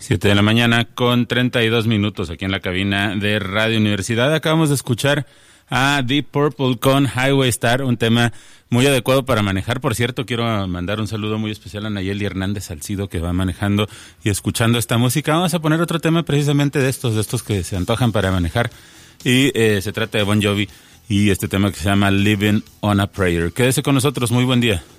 7 de la mañana con 32 minutos aquí en la cabina de Radio Universidad. Acabamos de escuchar a Deep Purple con Highway Star, un tema muy adecuado para manejar. Por cierto, quiero mandar un saludo muy especial a Nayeli Hernández Salcido, que va manejando y escuchando esta música. Vamos a poner otro tema precisamente de estos que se antojan para manejar. Y se trata de Bon Jovi y este tema que se llama Living on a Prayer. Quédese con nosotros, muy buen día.